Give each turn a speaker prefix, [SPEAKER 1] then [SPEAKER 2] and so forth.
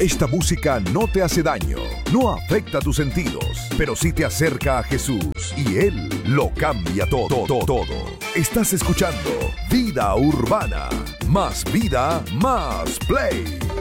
[SPEAKER 1] Esta música no te hace daño, no afecta tus sentidos, pero sí te acerca a Jesús y Él lo cambia todo, todo. Estás escuchando Vida Urbana. Más vida, más play.